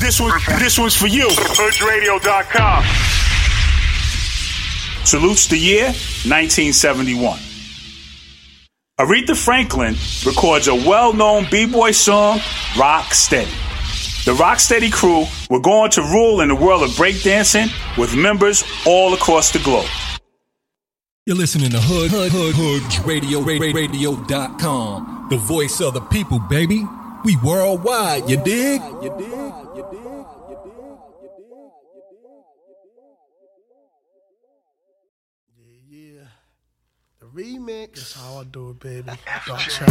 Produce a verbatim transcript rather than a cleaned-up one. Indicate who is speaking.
Speaker 1: This one, this one's for you.
Speaker 2: Hoods Radio dot com.
Speaker 1: Salutes the year nineteen seventy-one. Aretha Franklin records a well-known b-boy song, Rock Steady. The Rock Steady crew were going to rule in the world of breakdancing with members all across the globe.
Speaker 3: You're listening to Hood, Hood, Hood, Hoods Radio, Radio dot com. The voice of the people, baby. We worldwide, you dig? You dig? You dig?
Speaker 4: Yeah, yeah. The remix. That's how I do it, baby. Dark